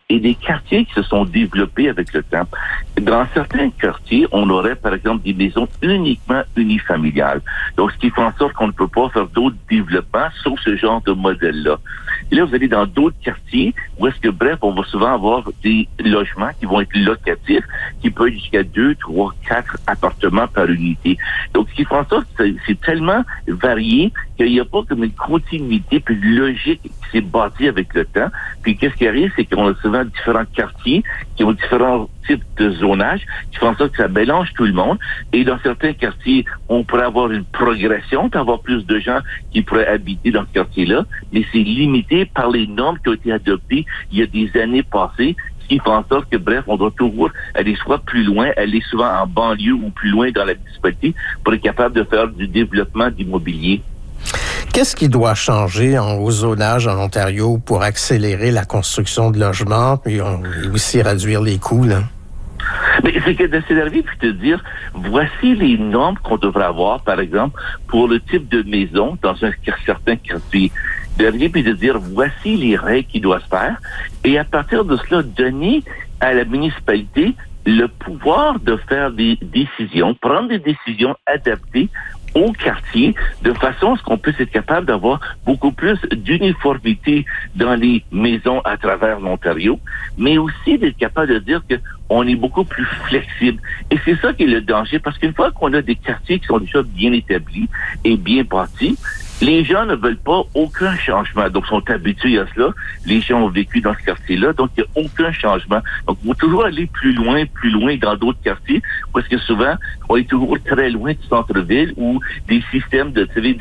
et des quartiers qui se sont développés avec le temps. Dans certains quartiers, on aurait, par exemple, des maisons uniquement unifamiliales. Donc, ce qui fait en sorte qu'on ne peut pas faire d'autres développements sauf ce genre de modèle-là. Et là, vous allez dans d'autres quartiers où est-ce que, bref, on va souvent avoir des logements qui vont être locatifs, qui peuvent être jusqu'à 2, 3, 4 appartements par unité. Donc, ce qui fait en sorte que c'est tellement varié qu'il n'y a pas comme une continuité puis une logique qui s'est bâtie avec le temps. Puis, qu'est-ce qui arrive, c'est qu'on a souvent différents quartiers qui ont différents types de zonage qui font en sorte que ça mélange tout le monde. Et dans certains quartiers, on pourrait avoir une progression, avoir plus de gens qui pourraient habiter dans ce quartier-là, mais c'est limité par les normes qui ont été adoptées il y a des années passées, ce qui fait en sorte que, bref, on doit toujours aller soit plus loin, aller souvent en banlieue ou plus loin dans la municipalité pour être capable de faire du développement d'immobilier. Qu'est-ce qui doit changer au zonage en Ontario pour accélérer la construction de logements et aussi réduire les coûts, là? Mais c'est que de s'énerver puis te dire, voici les normes qu'on devrait avoir, par exemple, pour le type de maison dans un certain quartier. De puis de dire, voici les règles qui doivent se faire. Et à partir de cela, donner à la municipalité le pouvoir de faire des décisions, prendre des décisions adaptées au quartier, de façon à ce qu'on puisse être capable d'avoir beaucoup plus d'uniformité dans les maisons à travers l'Ontario, mais aussi d'être capable de dire qu'on est beaucoup plus flexible. Et c'est ça qui est le danger, parce qu'une fois qu'on a des quartiers qui sont déjà bien établis et bien bâtis, les gens ne veulent pas aucun changement. Donc, sont habitués à cela. Les gens ont vécu dans ce quartier-là, donc il n'y a aucun changement. Donc, il faut toujours aller plus loin dans d'autres quartiers, parce que souvent, on est toujours très loin du centre-ville ou des systèmes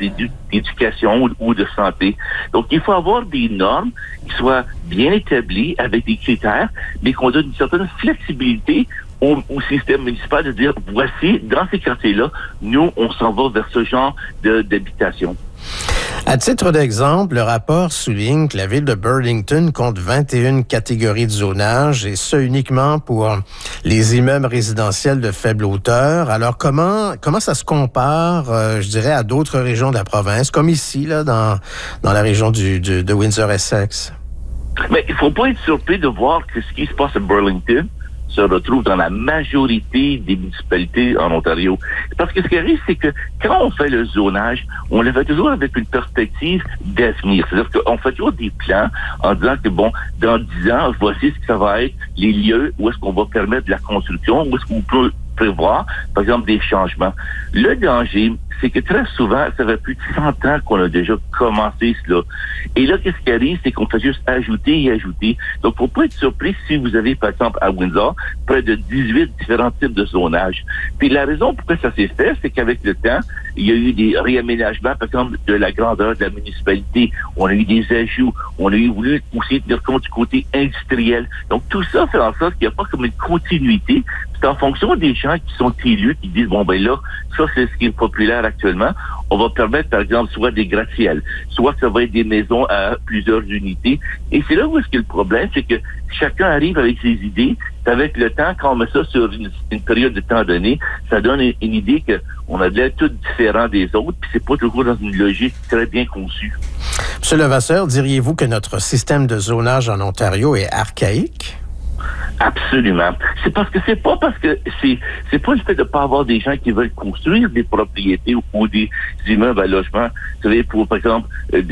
d'éducation ou de santé. Donc, il faut avoir des normes qui soient bien établies avec des critères, mais qu'on donne une certaine flexibilité au système municipal de dire, voici, dans ces quartiers-là, nous, on s'en va vers ce genre d'habitation. À titre d'exemple, le rapport souligne que la ville de Burlington compte 21 catégories de zonage et ce uniquement pour les immeubles résidentiels de faible hauteur. Alors, comment ça se compare, je dirais, à d'autres régions de la province, comme ici, là, dans la région de Windsor-Essex? Mais il ne faut pas être surpris de voir que ce qui se passe à Burlington se retrouve dans la majorité des municipalités en Ontario. Parce que ce qui arrive, c'est que quand on fait le zonage, on le fait toujours avec une perspective d'avenir. C'est-à-dire qu'on fait toujours des plans en disant que, bon, dans 10 ans, voici ce que ça va être les lieux où est-ce qu'on va permettre de la construction, où est-ce qu'on peut prévoir, par exemple, des changements. Le danger, c'est que très souvent, ça fait plus de 100 ans qu'on a déjà commencé cela. Et là, qu'est-ce qui arrive, c'est qu'on fait juste ajouter et ajouter. Donc, faut pas être surpris si vous avez, par exemple, à Windsor, près de 18 différents types de zonage. Puis la raison pourquoi ça s'est fait, c'est qu'avec le temps, il y a eu des réaménagements, par exemple, de la grandeur de la municipalité. On a eu des ajouts. On a eu voulu aussi tenir compte du côté industriel. Donc, tout ça fait en sorte qu'il n'y a pas comme une continuité. C'est en fonction des gens qui sont élus, qui disent, bon, ben là, ça, c'est ce qui est populaire actuellement. On va permettre, par exemple, soit des gratte-ciels, soit ça va être des maisons à plusieurs unités. Et c'est là où est-ce que le problème, c'est que chacun arrive avec ses idées. Avec le temps, quand on met ça sur une période de temps donnée, ça donne une idée qu'on a de l'air tout différent des autres, puis c'est pas toujours dans une logique très bien conçue. M. Levasseur, diriez-vous que notre système de zonage en Ontario est archaïque? Absolument. C'est pas c'est pas le fait de pas avoir des gens qui veulent construire des propriétés ou des immeubles à logement. Vous savez, pour, par exemple,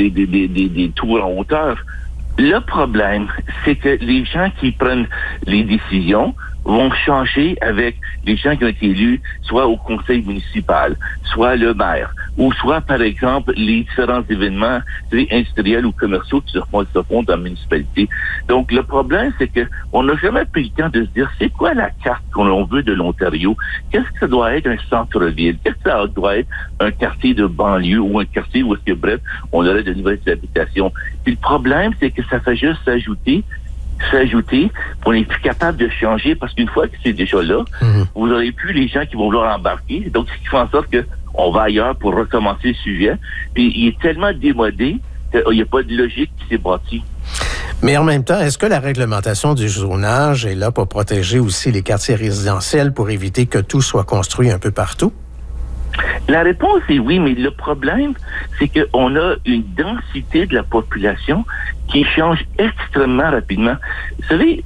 des tours en hauteur. Le problème, c'est que les gens qui prennent les décisions vont changer avec les gens qui ont été élus, soit au conseil municipal, soit le maire, ou soit, par exemple, les différents événements industriels ou commerciaux qui se font dans la municipalité. Donc, le problème, c'est que on n'a jamais pris le temps de se dire, c'est quoi la carte qu'on veut de l'Ontario? Qu'est-ce que ça doit être un centre-ville? Qu'est-ce que ça doit être un quartier de banlieue ou un quartier où est-ce que, bref, on aurait de nouvelles habitations? Puis le problème, c'est que ça fait juste s'ajouter, on n'est plus capable de changer parce qu'une fois que c'est déjà là, vous n'aurez plus les gens qui vont vouloir embarquer. Donc, ce qui fait en sorte qu'on va ailleurs pour recommencer le sujet. Puis, il est tellement démodé qu'il n'y a pas de logique qui s'est bâtie. Mais en même temps, est-ce que la réglementation du zonage est là pour protéger aussi les quartiers résidentiels pour éviter que tout soit construit un peu partout? La réponse est oui, mais le problème, c'est qu'on a une densité de la population qui change extrêmement rapidement. Vous savez,